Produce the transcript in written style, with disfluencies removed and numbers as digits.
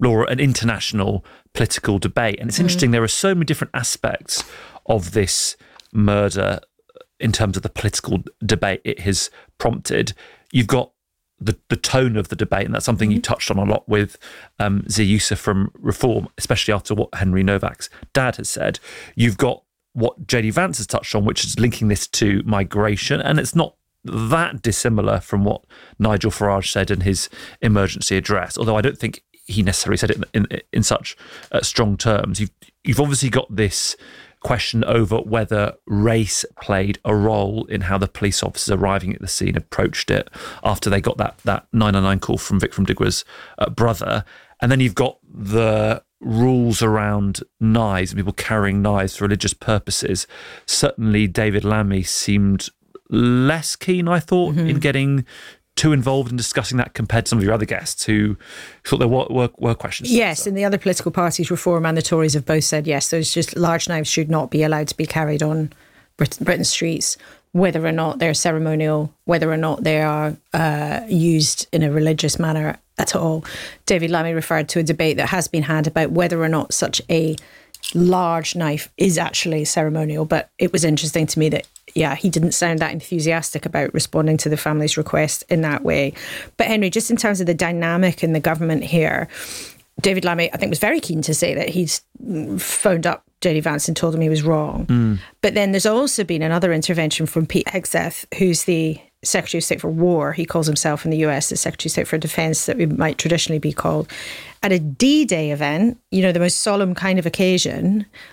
Laura, an international political debate. And it's interesting, there are so many different aspects of this murder in terms of the political debate it has prompted. You've got the tone of the debate, and that's something you touched on a lot with Zia Youssef from Reform, especially after what Henry Novak's dad has said. You've got what JD Vance has touched on, which is linking this to migration, and it's not that dissimilar from what Nigel Farage said in his emergency address, although I don't think he necessarily said it in such strong terms. You've obviously got this question over whether race played a role in how the police officers arriving at the scene approached it after they got that 999 call from Vikram Digwa's brother. And then you've got the rules around knives and people carrying knives for religious purposes. Certainly David Lammy seemed less keen, I thought, in getting too involved in discussing that compared to some of your other guests who thought there were questions. Yes, and the other political parties, Reform and the Tories, have both said yes, those just large knives should not be allowed to be carried on Britain's streets, whether or not they're ceremonial, whether or not they are used in a religious manner at all. David Lammy referred to a debate that has been had about whether or not such a large knife is actually ceremonial, but it was interesting to me that he didn't sound that enthusiastic about responding to the family's request in that way. But Henry, just in terms of the dynamic in the government here, David Lammy, I think, was very keen to say that he's phoned up JD Vance and told him he was wrong. But then there's also been another intervention from Pete Hegseth, who's the Secretary of State for War. He calls himself in the US the Secretary of State for Defence, that we might traditionally be called, at a D-Day event, the most solemn kind of occasion,